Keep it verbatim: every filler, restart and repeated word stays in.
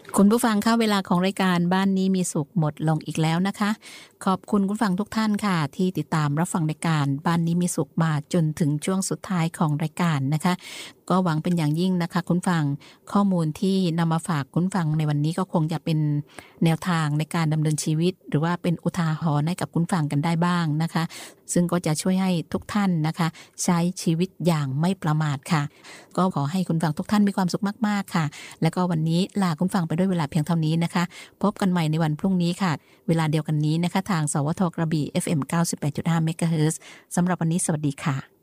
คุณผู้ฟังคะเวลาของรายการบ้านนี้มีสุขหมดลงอีกแล้วนะคะขอบคุณคุณฟังทุกท่านค่ะที่ติดตามรับฟังรายการบ้านนี้มีสุขมาจนถึงช่วงสุดท้ายของรายการนะคะก็หวังเป็นอย่างยิ่งนะคะคุณฟังข้อมูลที่นำมาฝากคุณฟังในวันนี้ก็คงจะเป็นแนวทางในการดำเนินชีวิตหรือว่าเป็นอุทาหรณ์ให้กับคุณฟังกันได้บ้างนะคะซึ่งก็จะช่วยให้ทุกท่านนะคะใช้ชีวิตอย่างไม่ประมาทค่ะก็ขอให้คุณฟังทุกท่านมีความสุขมากๆค่ะแล้วก็วันนี้ลาคุณฟังไปด้วยเวลาเพียงเท่านี้นะคะพบกันใหม่ในวันพรุ่งนี้ค่ะเวลาเดียวกันนี้นะคะทางสวทกระบี่ เอฟ เอ็ม เก้าสิบแปดจุดห้า เมกะเฮิรตซ์สำหรับวันนี้สวัสดีค่ะ